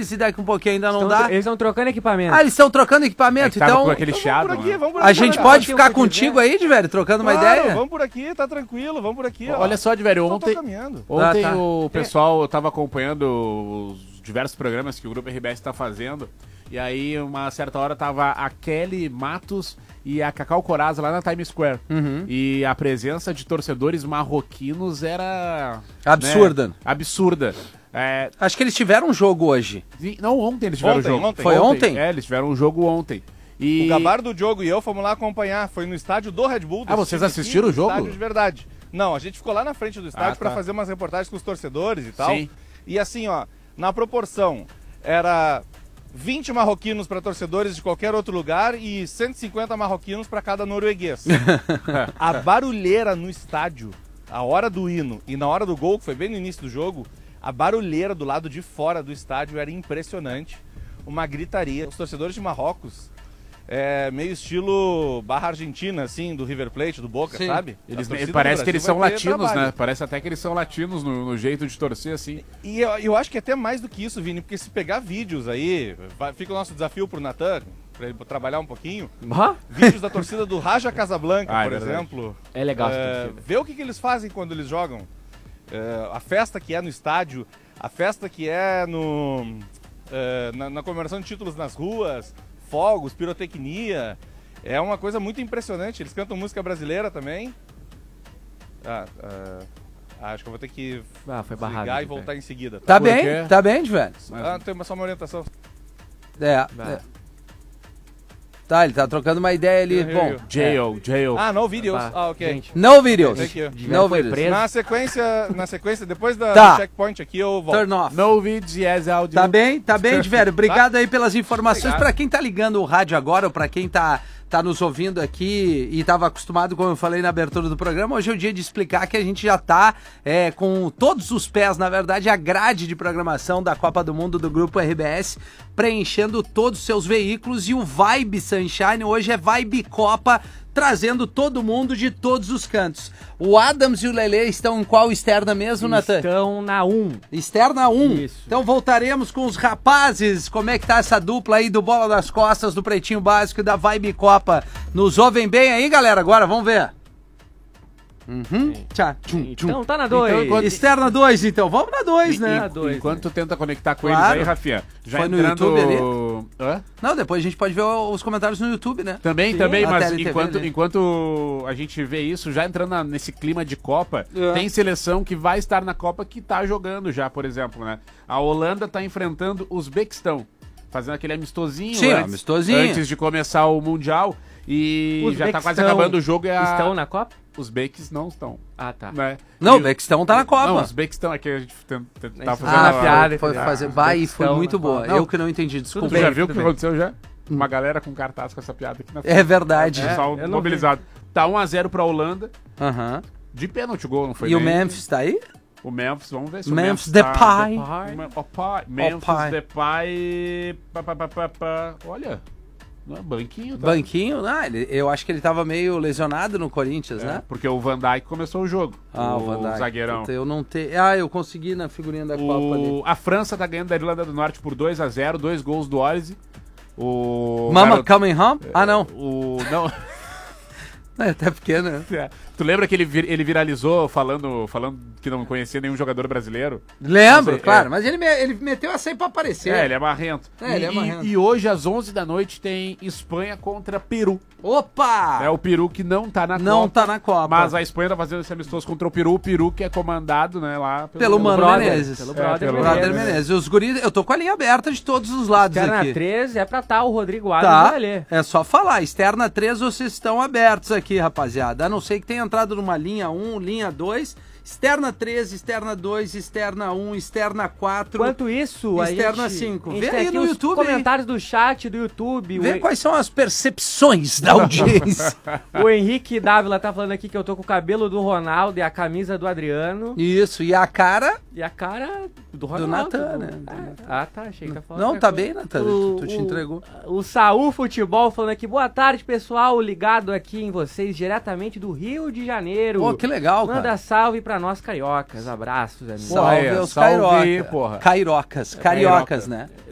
deles e daqui um pouquinho ainda não dá. Eles estão trocando equipamento. Ah, eles estão trocando equipamento, então... Com aquele chiado, A gente pode ficar contigo aí, de velho, trocando uma ideia? Vamos por aqui, tá tranquilo, vamos por aqui. Olha só, de velho, ontem tá. o pessoal, eu tava acompanhando os diversos programas que o Grupo RBS tá fazendo, e aí uma certa hora tava a Kelly Matos e a Cacau Corazza lá na Times Square. E a presença de torcedores marroquinos era... Absurda. Né, absurda. Acho que eles tiveram um jogo hoje. Não, ontem eles tiveram o jogo. Foi ontem? Eles tiveram um jogo ontem. E... O Gabar do Diogo e eu fomos lá acompanhar. Foi no estádio do Red Bull. Vocês assistiram o jogo? Estádio de verdade. Não, a gente ficou lá na frente do estádio pra fazer umas reportagens com os torcedores e tal. Sim. E assim, ó, na proporção, era 20 marroquinos para torcedores de qualquer outro lugar e 150 marroquinos para cada norueguês. A barulheira no estádio, a hora do hino e na hora do gol, que foi bem no início do jogo, a barulheira do lado de fora do estádio era impressionante. Uma gritaria. Os torcedores de Marrocos, meio estilo Barra Argentina, assim, do River Plate, do Boca, Sim. sabe? Parece que eles são latinos, né? Parece até que eles são latinos no jeito de torcer, assim. E eu acho que até mais do que isso, Vini, porque se pegar vídeos aí, fica o nosso desafio pro Natan, pra ele trabalhar um pouquinho. Vídeos da torcida do Raja Casablanca, por exemplo. É legal essa torcida. Ver o que eles fazem quando eles jogam. A festa que é no estádio, a festa que é na comemoração de títulos nas ruas, fogos, pirotecnia. É uma coisa muito impressionante. Eles cantam música brasileira também. Acho que eu vou ter que foi barrado, ligar e voltar em seguida. Tá bem, de velho. Tem só uma orientação. Tá, ele tá trocando uma ideia ali. Bom, Jail. No videos. Ok. Gente, no videos. não foi preso. Na sequência, depois do checkpoint aqui, eu volto. Turn off. No vídeos, yes, áudio. Tá bem, de velho. Obrigado aí pelas informações. Pra quem tá ligando o rádio agora, ou pra quem tá nos ouvindo aqui e estava acostumado, como eu falei na abertura do programa, hoje é o dia de explicar que a gente já tá com todos os pés, na verdade, a grade de programação da Copa do Mundo do Grupo RBS, preenchendo todos os seus veículos, e o Vibe Sunshine hoje é Vibe Copa, trazendo todo mundo de todos os cantos. O Adams e o Lelê estão em qual externa mesmo, Natan? Estão na 1. Externa 1. Isso. Então voltaremos com os rapazes. Como é que tá essa dupla aí do Bola das Costas, do Pretinho Básico e da Vibe Copa? Nos ouvem bem aí, galera? Agora, vamos ver. Então tá na 2. Externa 2, então. Vamos na 2, né? Enquanto tu tenta conectar com eles aí, Rafinha. Já foi no YouTube ali? Não, depois a gente pode ver os comentários no YouTube, né? Também, mas enquanto a gente vê isso, já entrando nesse clima de Copa, tem seleção que vai estar na Copa que tá jogando já, por exemplo, né? A Holanda tá enfrentando o Uzbequistão, fazendo aquele amistosinho, antes de começar o Mundial. E já tá quase acabando o jogo. Estão na Copa? Os Uzbeques não estão. Tá. Né? Não, o Uzbequistão tá na Copa. Não, os Uzbequistão é que a gente tá fazendo a piada. Foi muito boa. Eu que não entendi, desculpa. Tu já viu o que aconteceu já? Uma galera com cartaz com essa piada aqui na frente. É verdade. Pessoal mobilizado. Tá 1-0 pra Holanda. De pênalti gol, não foi? E o Memphis tá aí? O Memphis, vamos ver se o Memphis Depay. Memphis Depay. Olha... Não, banquinho, tá? Banquinho? Eu acho que ele tava meio lesionado no Corinthians, né? Porque o Van Dijk começou o jogo. O Van Dijk. Zagueirão. Eu não tenho. Eu consegui na figurinha da Copa ali. A França tá ganhando da Irlanda do Norte por 2-0, 2 gols do Orsi. Mama coming home? Não. Não. É até pequeno, né? Tu lembra que ele viralizou falando que não conhecia nenhum jogador brasileiro? Lembro, claro, mas ele meteu essa aí pra aparecer. Ele é marrento. Ele é marrento. E hoje, às 11 da noite, tem Espanha contra Peru. Opa! É o Peru que não tá na Copa. Não tá na Copa. Mas a Espanha tá fazendo esse amistoso contra o Peru que é comandado, né, lá pelo Mano Menezes. Pelo Brother Menezes. Os guris, eu tô com a linha aberta de todos os lados Externa aqui. 3 é pra o Rodrigo Adams ali. É só falar. Externa 3, vocês estão abertos aqui, rapaziada. A não ser que tenha entrado numa linha 1, linha 2... Externa 3, externa 2, externa 1, externa 4. Enquanto isso, externa 5. Vê aí no YouTube. Comentários do chat do YouTube. Vê quais são as percepções da audiência. O Henrique Dávila tá falando aqui que eu tô com o cabelo do Ronaldo e a camisa do Adriano. Isso, e a cara... E a cara do Ronaldo. Do Natan, né? Achei que tá falando. Não, tá bem, Natan, tu te entregou. O Saúl Futebol falando aqui, boa tarde, pessoal, ligado aqui em vocês, diretamente do Rio de Janeiro. Pô, que legal, cara. Manda salve pra nós cariocas, abraços, amigos. Salve aos cariocas. Cariocas, né?